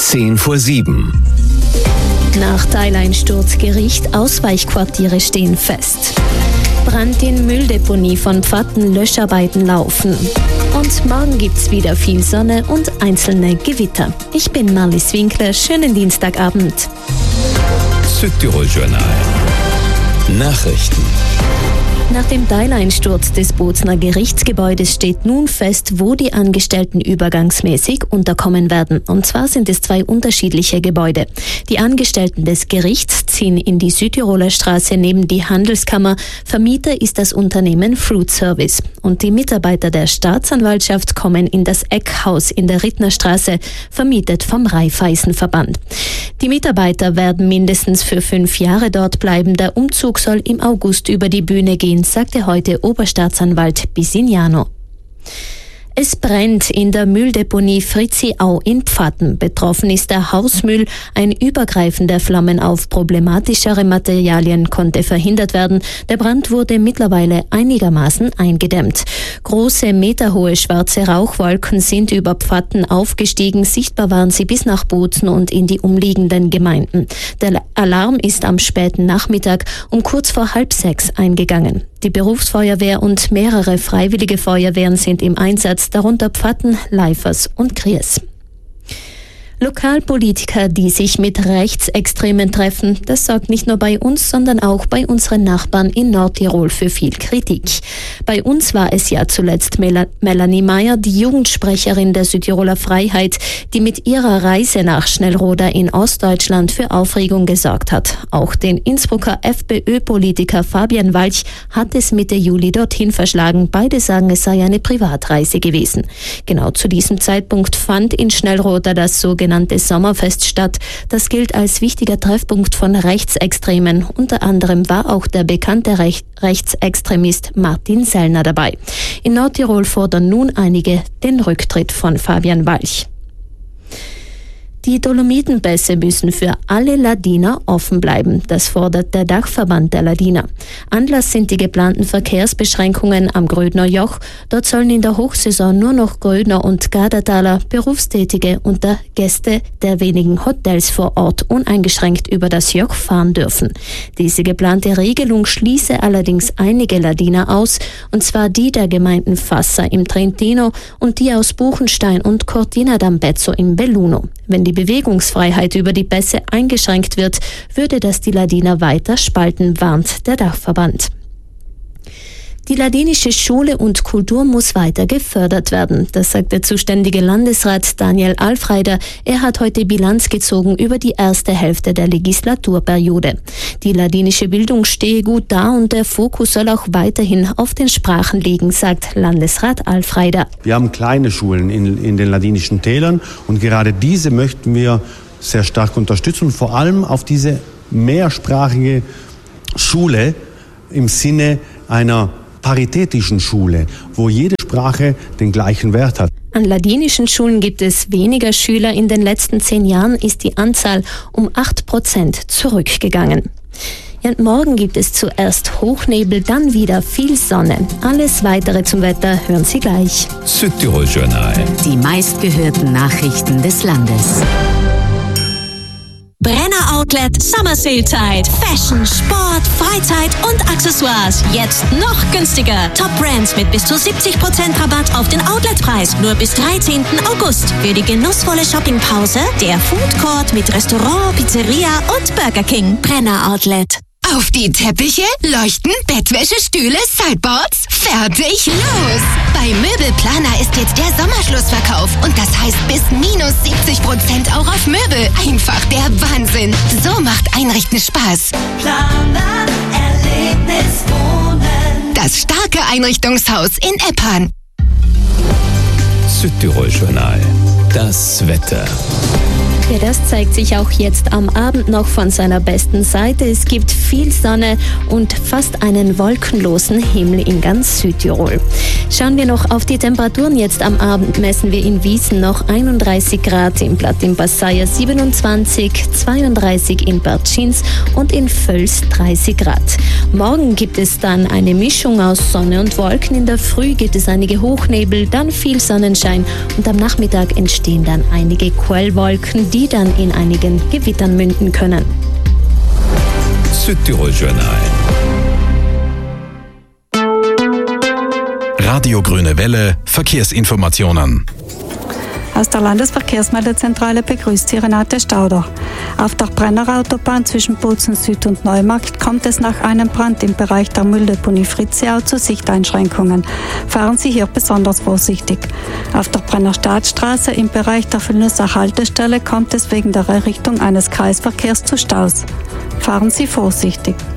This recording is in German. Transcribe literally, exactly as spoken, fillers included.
zehn vor sieben. Nach Teileinsturz Gericht, Ausweichquartiere stehen fest. Brand in Mülldeponie von Pfatten, Löscharbeiten laufen. Und morgen gibt's wieder viel Sonne und einzelne Gewitter. Ich bin Marlies Winkler, schönen Dienstagabend. Südtirol-Journal. Nachrichten. Nach dem Teileinsturz des Bozner Gerichtsgebäudes steht nun fest, wo die Angestellten übergangsmäßig unterkommen werden. Und zwar sind es zwei unterschiedliche Gebäude. Die Angestellten des Gerichts ziehen in die Südtiroler Straße neben die Handelskammer. Vermieter ist das Unternehmen Fruit Service. Und die Mitarbeiter der Staatsanwaltschaft kommen in das Eckhaus in der Rittnerstraße, vermietet vom Raiffeisenverband. Die Mitarbeiter werden mindestens für fünf Jahre dort bleiben. Der Umzug soll im August über die Bühne gehen, sagte heute Oberstaatsanwalt Bisignano. Es brennt in der Mülldeponie Fritziau in Pfatten. Betroffen ist der Hausmüll. Ein Übergreifen der Flammen auf problematischere Materialien konnte verhindert werden. Der Brand wurde mittlerweile einigermaßen eingedämmt. Große, meterhohe schwarze Rauchwolken sind über Pfatten aufgestiegen. Sichtbar waren sie bis nach Bozen und in die umliegenden Gemeinden. Der Alarm ist am späten Nachmittag um kurz vor halb sechs eingegangen. Die Berufsfeuerwehr und mehrere freiwillige Feuerwehren sind im Einsatz, darunter Pfatten, Leifers und Gries. Lokalpolitiker, die sich mit Rechtsextremen treffen, das sorgt nicht nur bei uns, sondern auch bei unseren Nachbarn in Nordtirol für viel Kritik. Bei uns war es ja zuletzt Mel- Melanie Meyer, die Jugendsprecherin der Südtiroler Freiheit, die mit ihrer Reise nach Schnellroda in Ostdeutschland für Aufregung gesorgt hat. Auch den Innsbrucker FPÖ-Politiker Fabian Walch hat es Mitte Juli dorthin verschlagen. Beide sagen, es sei eine Privatreise gewesen. Genau zu diesem Zeitpunkt fand in Schnellroda das sogenannte genannte Sommerfest statt. Das gilt als wichtiger Treffpunkt von Rechtsextremen. Unter anderem war auch der bekannte Rech- Rechtsextremist Martin Sellner dabei. In Nordtirol fordern nun einige den Rücktritt von Fabian Walch. Die Dolomitenpässe müssen für alle Ladiner offen bleiben. Das fordert der Dachverband der Ladiner. Anlass sind die geplanten Verkehrsbeschränkungen am Grödner Joch. Dort sollen in der Hochsaison nur noch Grödner und Gardertaler, Berufstätige und der Gäste der wenigen Hotels vor Ort uneingeschränkt über das Joch fahren dürfen. Diese geplante Regelung schließe allerdings einige Ladiner aus, und zwar die der Gemeinden Fassa im Trentino und die aus Buchenstein und Cortina d'Ampezzo im Belluno. Wenn die Bewegungsfreiheit über die Pässe eingeschränkt wird, würde das die Ladiner weiter spalten, warnt der Dachverband. Die ladinische Schule und Kultur muss weiter gefördert werden. Das sagt der zuständige Landesrat Daniel Alfreider. Er hat heute Bilanz gezogen über die erste Hälfte der Legislaturperiode. Die ladinische Bildung stehe gut da und der Fokus soll auch weiterhin auf den Sprachen liegen, sagt Landesrat Alfreider. Wir haben kleine Schulen in, in den ladinischen Tälern und gerade diese möchten wir sehr stark unterstützen und vor allem auf diese mehrsprachige Schule im Sinne einer paritätischen Schule, wo jede Sprache den gleichen Wert hat. An ladinischen Schulen gibt es weniger Schüler. In den letzten zehn Jahren ist die Anzahl um acht Prozent zurückgegangen. Ja, und morgen gibt es zuerst Hochnebel, dann wieder viel Sonne. Alles Weitere zum Wetter hören Sie gleich. Südtirol-Journal. Die meistgehörten Nachrichten des Landes. Brenner Outlet Summer Sale Zeit. Fashion, Sport, Freizeit und Accessoires. Jetzt noch günstiger. Top Brands mit bis zu siebzig Prozent Rabatt auf den Outletpreis. Nur bis dreizehnten August. Für die genussvolle Shoppingpause der Food Court mit Restaurant, Pizzeria und Burger King. Brenner Outlet. Auf die Teppiche, Leuchten, Bettwäsche, Stühle, Sideboards. Fertig, los! Bei Möbelplaner ist jetzt der Sommerschlussverkauf und das heißt bis minus siebzig Prozent auch auf Möbel. Einfach der Wahnsinn. So macht Einrichten Spaß. Planer, Erlebnis, Wohnen. Das starke Einrichtungshaus in Eppan. Südtirol-Journal. Das Wetter. Ja, das zeigt sich auch jetzt am Abend noch von seiner besten Seite. Es gibt viel Sonne und fast einen wolkenlosen Himmel in ganz Südtirol. Schauen wir noch auf die Temperaturen. Jetzt am Abend messen wir in Wiesen noch einunddreißig Grad, in Platt im Passaia siebenundzwanzig, zweiunddreißig in Bartschins und in Völs dreißig Grad. Morgen gibt es dann eine Mischung aus Sonne und Wolken. In der Früh gibt es einige Hochnebel, dann viel Sonnenschein und am Nachmittag entstehen dann einige Quellwolken. die dann in einigen Gewittern münden können. Südtirol Journal. Radio Grüne Welle, Verkehrsinformationen. Aus der Landesverkehrsmeldezentrale begrüßt Sie Renate Stauder. Auf der Brennerautobahn zwischen Bozen Süd und Neumarkt kommt es nach einem Brand im Bereich der Mülldeponie Fritziau zu Sichteinschränkungen. Fahren Sie hier besonders vorsichtig. Auf der Brenner Staatsstraße im Bereich der Villnusser Haltestelle kommt es wegen der Errichtung eines Kreisverkehrs zu Staus. Fahren Sie vorsichtig.